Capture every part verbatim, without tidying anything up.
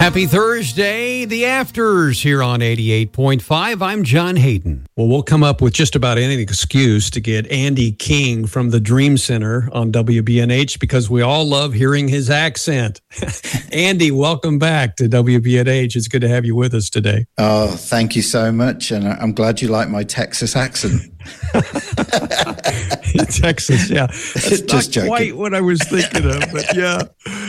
Happy Thursday, the Afters here on eighty-eight point five. I'm John Hayden. Well, we'll come up with just about any excuse to get Andy King from the Dream Center on W B N H because we all love hearing his accent. Andy, welcome back to W B N H. It's good to have you with us today. Oh, thank you so much. And I'm glad you like my Texas accent. Texas, yeah. It's just not joking. Quite what I was thinking of, but yeah.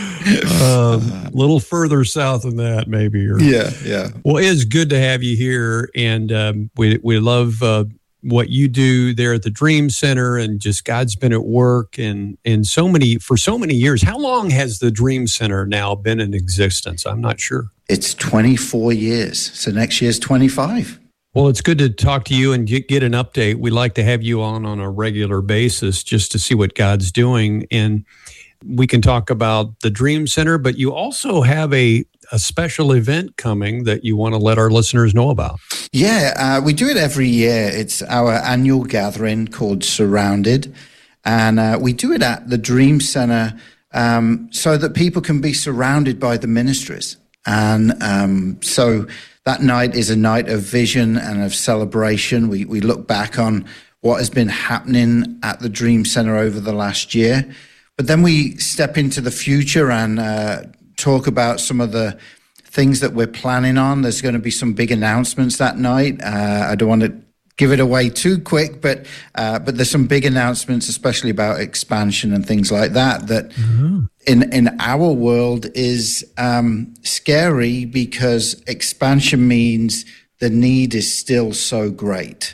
A um, little further south than that, maybe. Or, yeah, yeah. Well, it's good to have you here, and um, we we love uh, what you do there at the Dream Center, and just God's been at work, and and so many for so many years. How long has the Dream Center now been in existence? I'm not sure. It's twenty-four years, so next year's twenty-five. Well, it's good to talk to you and get, get an update. We like to have you on on a regular basis just to see what God's doing, and we can talk about the Dream Center, but you also have a, a special event coming that you want to let our listeners know about. Yeah, uh, we do it every year. It's our annual gathering called Surrounded, and uh, we do it at the Dream Center um, so that people can be surrounded by the ministries. And um, so that night is a night of vision and of celebration. We, we look back on what has been happening at the Dream Center over the last year. But then we step into the future and uh, talk about some of the things that we're planning on. There's going to be some big announcements that night. Uh, I don't want to give it away too quick, but uh, but there's some big announcements, especially about expansion and things like that, that mm-hmm. in, in our world is um, scary because expansion means the need is still so great.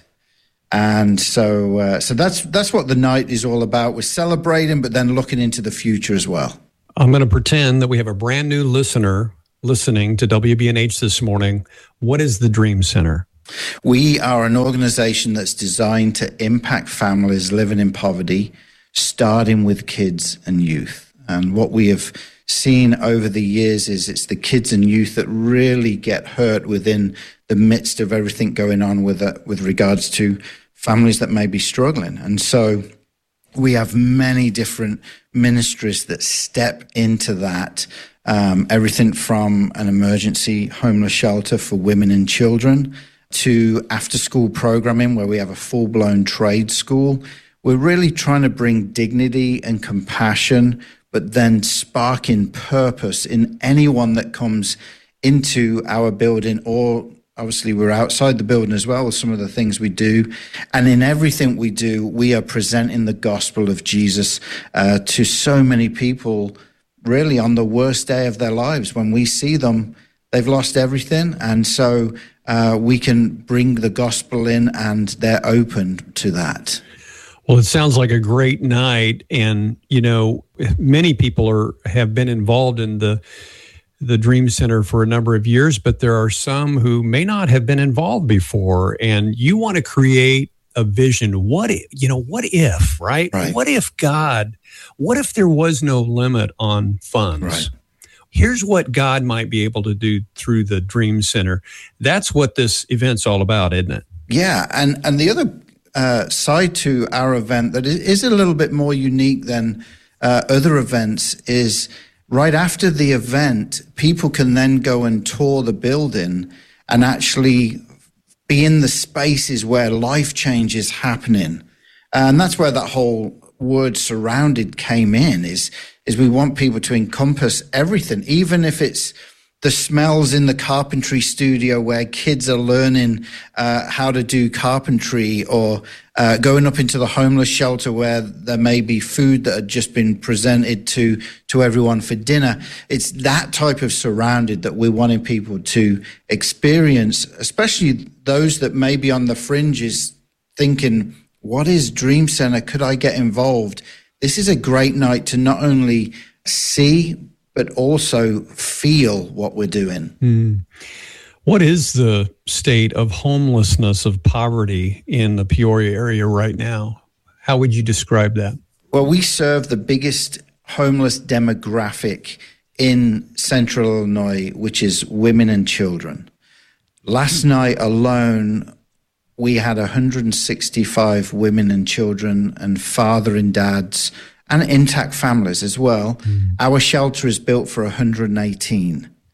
And so uh, so that's that's what the night is all about. We're celebrating, but then looking into the future as well. I'm going to pretend that we have a brand new listener listening to W B N H this morning. What is the Dream Center? We are an organization that's designed to impact families living in poverty, starting with kids and youth. And what we have seen over the years is it's the kids and youth that really get hurt within the midst of everything going on with uh, with regards to families that may be struggling. And so we have many different ministries that step into that. Um, everything from an emergency homeless shelter for women and children to after-school programming where we have a full-blown trade school. We're really trying to bring dignity and compassion, but then sparking purpose in anyone that comes into our building, or obviously we're outside the building as well with some of the things we do. And in everything we do, we are presenting the gospel of Jesus uh, to so many people really on the worst day of their lives. When we see them, they've lost everything. And so uh, we can bring the gospel in and they're open to that. Well, it sounds like a great night. And, you know, many people are have been involved in the the Dream Center for a number of years, but there are some who may not have been involved before. And you want to create a vision. What, if, you know, what if, right? right? What if God, what if there was no limit on funds? Right. Here's what God might be able to do through the Dream Center. That's what this event's all about, isn't it? Yeah. And, and the other uh, side to our event that is a little bit more unique than uh, other events is right after the event, people can then go and tour the building and actually be in the spaces where life change is happening. And that's where that whole word surrounded came in, is, is we want people to encompass everything, even if it's the smells in the carpentry studio where kids are learning uh, how to do carpentry, or uh, going up into the homeless shelter where there may be food that had just been presented to, to everyone for dinner. It's that type of surrounded that we're wanting people to experience, especially those that may be on the fringes thinking, what is Dream Center? Could I get involved? This is a great night to not only see, but also feel what we're doing. Mm. What is the state of homelessness, of poverty in the Peoria area right now? How would you describe that? Well, we serve the biggest homeless demographic in Central Illinois, which is women and children. Last night alone, we had one hundred sixty-five women and children and father and dads and intact families as well. Mm. Our shelter is built for one hundred eighteen. Mm.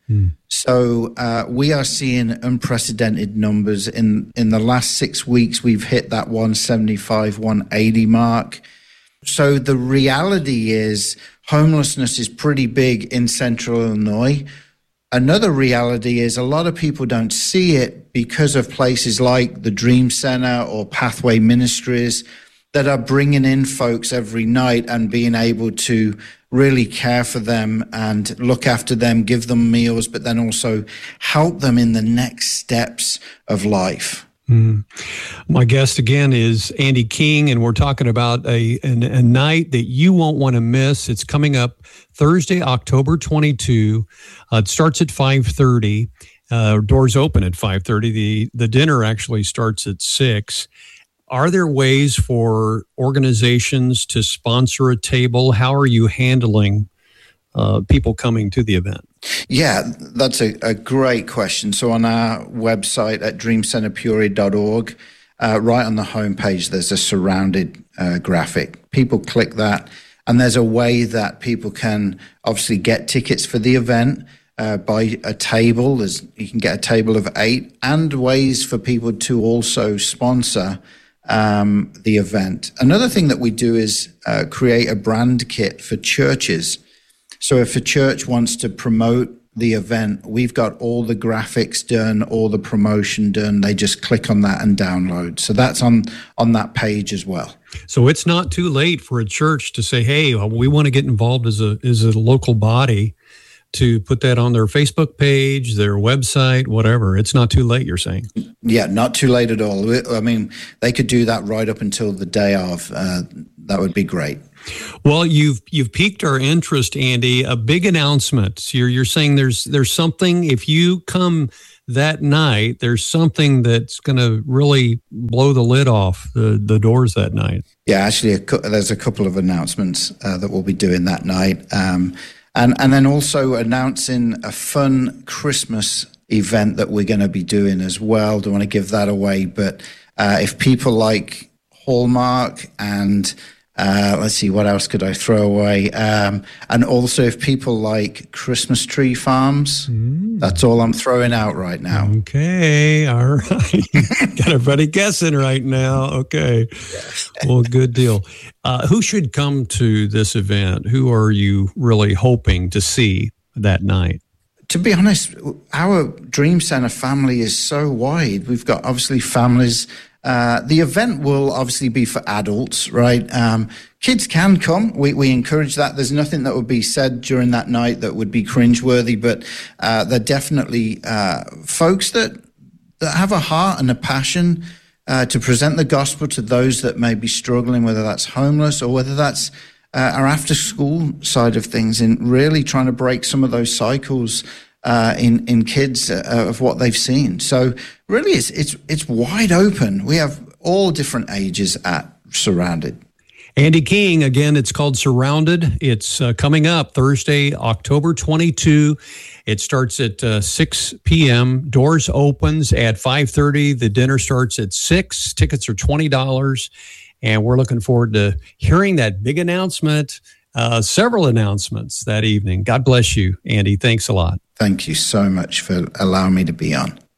So uh, we are seeing unprecedented numbers. In, in the last six weeks, we've hit that one seventy-five, one eighty mark. So the reality is homelessness is pretty big in Central Illinois. Another reality is a lot of people don't see it because of places like the Dream Center or Pathway Ministries that are bringing in folks every night and being able to really care for them and look after them, give them meals, but then also help them in the next steps of life. Mm. My guest again is Andy King, and we're talking about a, a, a night that you won't want to miss. It's coming up Thursday, October twenty-second. Uh, it starts at five thirty. Uh, doors open at five thirty. The, the dinner actually starts at six. Are there ways for organizations to sponsor a table? How are you handling uh, people coming to the event? Yeah, that's a, a great question. So on our website at dream center peoria dot org, uh, right on the homepage, there's a surrounded uh, graphic. People click that, and there's a way that people can obviously get tickets for the event, uh, buy a table. There's, you can get a table of eight, and ways for people to also sponsor um, the event. Another thing that we do is uh, create a brand kit for churches. So if a church wants to promote the event, we've got all the graphics done, all the promotion done. They just click on that and download. So that's on, on that page as well. So it's not too late for a church to say, hey, we want to get involved as a as a local body, to put that on their Facebook page, their website, whatever. It's not too late, you're saying? Yeah, not too late at all. I mean, they could do that right up until the day of. Uh, that would be great. Well, you've you've piqued our interest, Andy. A big announcement. You're you're saying there's there's something, if you come that night, there's something that's going to really blow the lid off the, the doors that night. Yeah, actually, a, there's a couple of announcements uh, that we'll be doing that night. Um, and, and then also announcing a fun Christmas event that we're going to be doing as well. Don't want to give that away, but uh, if people like Hallmark and Uh, let's see, what else could I throw away? Um, and also, if people like Christmas tree farms, mm. that's all I'm throwing out right now. Okay, all right. Got everybody guessing right now. Okay, well, good deal. Uh, who should come to this event? Who are you really hoping to see that night? To be honest, our Dream Center family is so wide. We've got obviously families. Uh, the event will obviously be for adults, right? Um, kids can come. We, we encourage that. There's nothing that would be said during that night that would be cringeworthy, but uh, they're definitely uh, folks that, that have a heart and a passion uh, to present the gospel to those that may be struggling, whether that's homeless or whether that's uh, our after-school side of things, and really trying to break some of those cycles Uh, in in kids uh, of what they've seen. So really, it's it's it's wide open. We have all different ages at Surrounded. Andy King, again, it's called Surrounded. It's uh, coming up Thursday, October twenty-second. It starts at uh, six p.m. Doors opens at five thirty. The dinner starts at six. Tickets are twenty dollars. And we're looking forward to hearing that big announcement, uh, several announcements that evening. God bless you, Andy. Thanks a lot. Thank you so much for allowing me to be on.